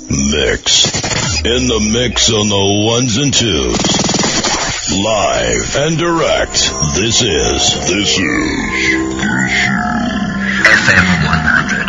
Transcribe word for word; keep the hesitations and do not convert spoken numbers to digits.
Mix. In the mix on the ones and twos. Live and direct. This is, this is, this is F M one hundred.